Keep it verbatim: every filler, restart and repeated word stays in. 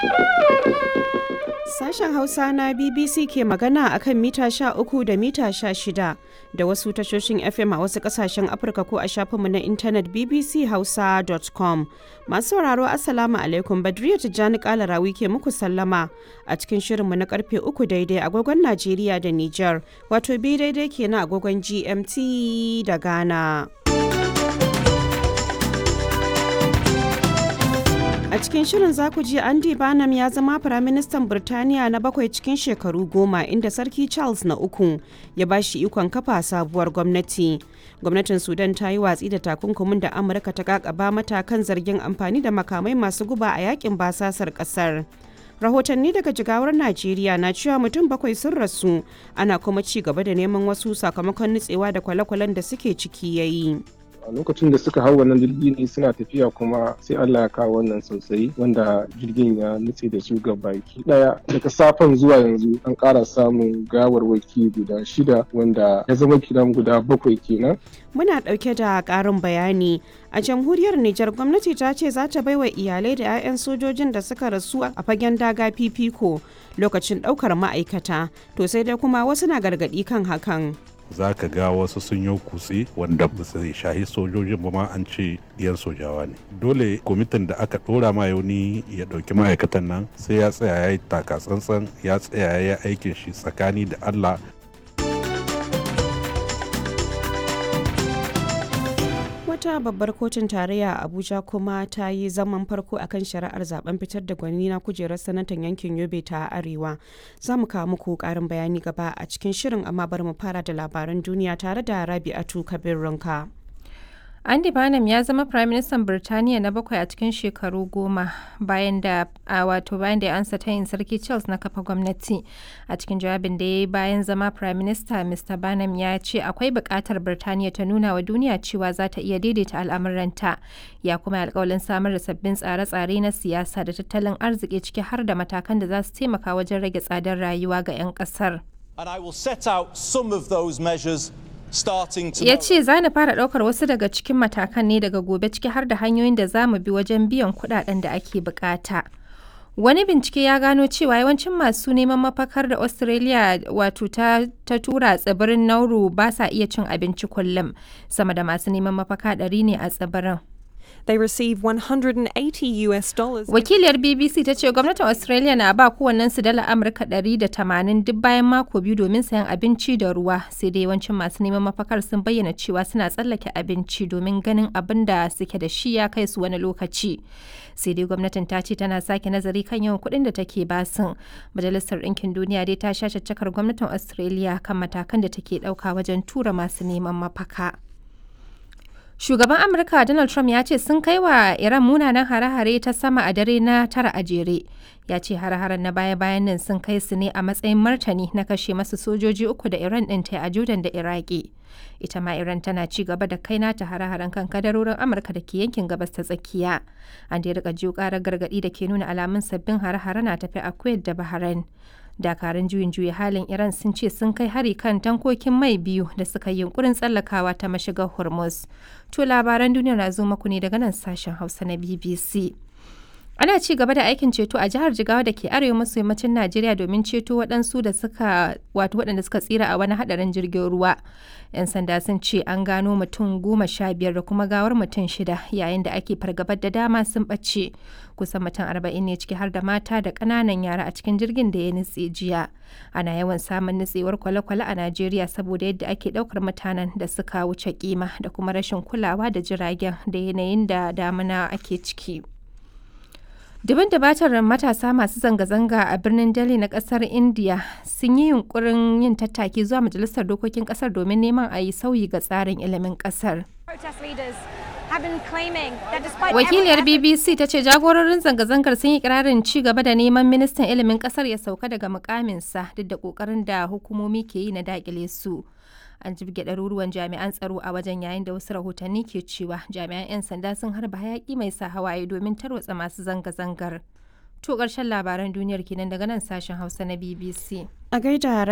Sashen Hausa na B B C ke magana akan mita sha uku da mita sha shida da wasu tashoshin F M a wasu kasashen Afirka ko a shafinmu na intanet b b c hausa dot com. Masu sauraro Assalamu alaikum, Badriya Tijjani Kalarawi ke muku sallama a cikin shirinmu na karfe uku daidai agogon Najeriya da Nijar, wato bi daidai kenan agogon G M T da Ghana. A cikin shirin za ku ji Andy Barnum ya zama Firaministan Birtaniya na bakwai cikin shekaru goma, inda Sarki Charles na uku ya ba shi ikon kafa sabuwar gwamnati. Gwamnatin Sudan ta yi watsi da takunkumin da Amurka ta kakaba mata kan zargin amfani da makamai masu guba a yakin basasar kasar. Rahotanni daga Jigawar Najeriya na cewa mutum bakwai sun rasu, ana kuma ci gaba da neman wasu sakamakon nutsewa da kwale-kwalen da suke ciki yayi. A lokacin da suka hau wannan jirgi ne suna tafiya, kuma sai Allah ya kawo wannan sosai wanda jirgin ya nutse da su ga baki daya. Daga safen zuwa yanzu an ƙara samun gawarwaki guda shida, wanda ya zama kiran guda bakwai kenan. Muna ɗauke da ƙarin bayani. A jamhuriyar Nijar, gwamnati ta ce za ta baiwa iyalai da 'ya'yan sojojin da suka rasu a fagen daga fifiko lokacin ɗaukar ma'aikata. To sai dai kuma wasu na gargaɗi kan hakan. Za ka ga wasu sun yi kutse wanda ba su shahi sojojin ba, ma an ce diyan sojawa ne. Dole kwamitin da aka ɗora ma yauni ya ɗauki ma'aikatan nan sai ya tsaya ya yi takatsantsan, ya tsaya ya yi aikin shi tsakani da Allah. Wata babbar kotun tarayya a Abuja kuma ta yi zaman farko akan shari'ar zaben fitar da gwani na kujerar sanatan yankin Yobe ta Arewa. Za mu kawo muku karin bayani gaba a cikin shirin, amma bari mu fara da labaran duniya tare da Rabi'atu Kabir Runka. Andy Barnum ya zama Firaministan Birtaniya na bakwai a cikin shekaru goma bayan da a wato bayan da ya ansa tayin Sarki Charles na kafa gwamnati. A cikin jawabin da ya yi bayan zama Firaminista, Mr Barnum ya ce akwai buƙatar Birtaniya ta nuna wa duniya cewa za ta iya daidaita al'amuranta. Ya kuma yi alƙawalin samar da sabbin tsare-tsare na siyasa da tattalin arziki, ciki har da matakan da za su taimaka wajen rage tsadar rayuwa ga 'yan ƙasar. And I will set out some of those measures. Ya ce za na fara ɗaukar wasu daga cikin matakan ne daga gobe, ciki har da hanyoyin da za mu bi wajen biyan kuɗaɗen da ake bukata. Wani bincike ya gano cewa yawancin masu neman mafakar da Australia wato ta, ta tura tsibirin Nauru ba sa iya cin abinci kullum. Sama da masu neman mafaka ɗari ne a tsibirin. They receive one hundred eighty U S dollars. Wakiliyar B B C ta ce gwamnatin Australia na ba kowannensu dala Amurka ɗari da tamanin duk bayan mako biyu domin sayan abinci da ruwa. Sai dai yawancin masu neman mafakar sun bayyana cewa suna tsallake abinci domin ganin abin da suke da shi ya kai su wani lokaci. Sai dai gwamnatin ta ce tana sake nazari kan yawan kuɗin da take basin. Majalisar Ɗinkin Duniya dai ta sha caccakar gwamnatin Australia kan matakan da take ɗauka wajen tura masu neman mafaka. Shugaban Amurka Donald Trump ya ce sun kai wa Iran munanan hare-hare ta sama a dare na tara a jere. Ya ce hare-haren na baya-bayan nan sun kai su ne a matsayin martani na kashe masu sojoji uku da Iran ɗin ta a Jordan da Iraki. Ita ma Iran tana ci gaba da kai nata hare-haren kan kadarorin Amurka da ke yankin gabas ta tsakiya. An dai rika jiyo ƙarar gargaɗi da ke nuna alamun sabbin hare-hare na tafi a Kuwait da Bahrain. Dakarun juyin juya halin Iran sun ce sun kai hari kan tankokin mai biyu da suka yi yunkurin tsallakawa ta mashigar Hormuz. To labaran duniya na zo maku ne daga nan sashen Hausa na B B C. Ana ci gaba da aikin ceto a jihar Jigawa da ke arewa maso yammacin Najeriya domin ceto waɗansu da suka wato waɗanda suka tsira a wani haɗarin jirgin ruwa. 'Yan sanda sun ce an gano mutum goma sha biyar da kuma gawar mutum shida, yayin da ake fargabar da dama sun ɓace. Kusan mutum arba'in ne ciki har da mata da ƙananan yara a cikin jirgin da ya nutse jiya. Ana yawan samun nutsewar kwale-kwale a Najeriya saboda yadda ake ɗaukar mutanen da suka wuce kima da kuma rashin kulawa da jiragen da yanayin da damuna ake ciki. Dubin dabatar matasa masu zanga-zanga a birnin Delhi na kasar India sun yi yunkurin yin tattaki zuwa majalisar dokokin kasar domin neman a yi sauyi ga tsarin ilimin kasar. Wakiliyar B B C ta ce jagororin zanga-zangar sun yi kirarin ci gaba da neman ministan ilimin kasar ya sauka daga mukaminsa duk da kokarin da hukumomi ke yi na dakile su. An jibge ɗaruruwan jami'an tsaro a wajen, yayin da wasu rahotanni ke cewa jami'an 'yan sanda sun harba hayaki mai sa hawaye domin tarwatsa masu zanga-zangar. To ƙarshen labaran duniyar kenan daga nan sashen Hausa na B B C. A gaida